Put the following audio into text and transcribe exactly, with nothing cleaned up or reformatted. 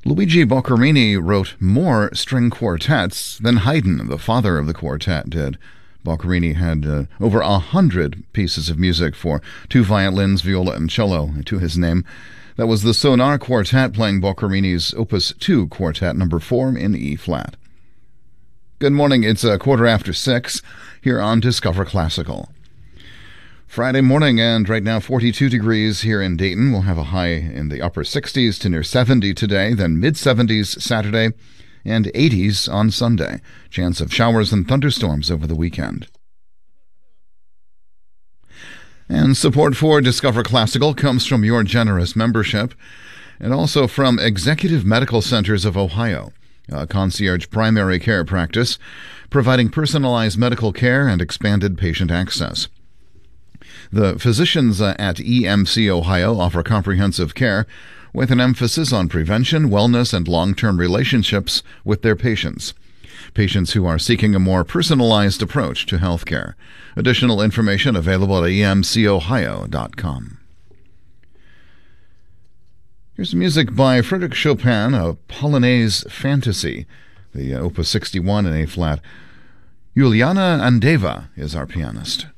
Luigi Boccherini wrote more string quartets than Haydn, the father of the quartet, did. Boccherini had uh, over a hundred pieces of music for two violins, viola, and cello to his name. That was the Sonar Quartet playing Boccherini's Opus two Quartet number four in E-flat. Good morning, it's a quarter after six here on Discover Classical. Friday morning, and right now forty-two degrees here in Dayton. We'll have a high in the upper sixties to near seventy today, then mid-seventies Saturday, and eighties on Sunday. Chance of showers and thunderstorms over the weekend. And support for Discover Classical comes from your generous membership, and also from Executive Medical Centers of Ohio, a concierge primary care practice providing personalized medical care and expanded patient access. The physicians uh, at E M C Ohio offer comprehensive care with an emphasis on prevention, wellness, and long-term relationships with their patients. Patients who are seeking a more personalized approach to healthcare. Additional information available at E M C ohio dot com. Here's music by Frédéric Chopin, a Polonaise fantasy, the uh, Opus sixty-one in A-flat. Juliana Andeva is our pianist.